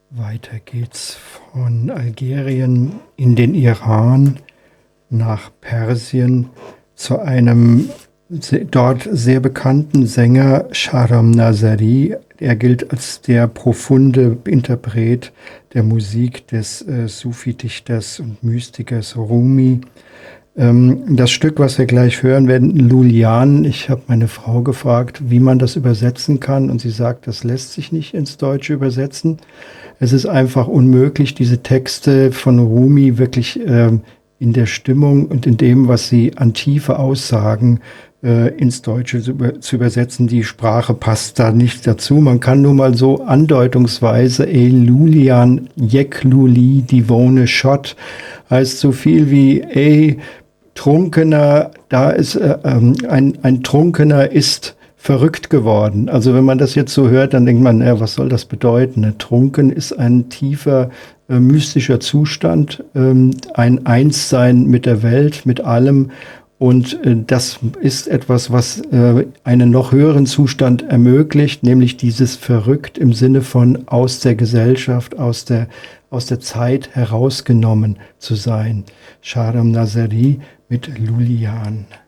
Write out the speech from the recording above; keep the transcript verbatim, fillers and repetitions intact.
Weiter geht's von Algerien in den Iran nach Persien zu einem dort sehr bekannten Sänger Sharam Nazari. Er gilt als der profunde Interpret der Musik des äh, Sufi-Dichters und Mystikers Rumi. Ähm, das Stück, was wir gleich hören werden, Lulian, ich habe meine Frau gefragt, wie man das übersetzen kann, und sie sagt, das lässt sich nicht ins Deutsche übersetzen. Es ist einfach unmöglich, diese Texte von Rumi wirklich ähm, in der Stimmung und in dem, was sie an Tiefe aussagen, äh, ins Deutsche zu, über, zu übersetzen. Die Sprache passt da nicht dazu. Man kann nur mal so andeutungsweise El Lulian Yek Luli Divone Schott heißt so viel wie ey, Trunkener, da ist äh, ähm, ein, ein Trunkener ist verrückt geworden. Also wenn man das jetzt so hört, dann denkt man, ja, was soll das bedeuten? Trunken ist ein tiefer äh, mystischer Zustand, ähm, ein Einssein mit der Welt, mit allem. Und äh, das ist etwas, was äh, einen noch höheren Zustand ermöglicht, nämlich dieses verrückt im Sinne von aus der Gesellschaft, aus der, aus der Zeit herausgenommen zu sein. Sharam Nazari mit Lulian.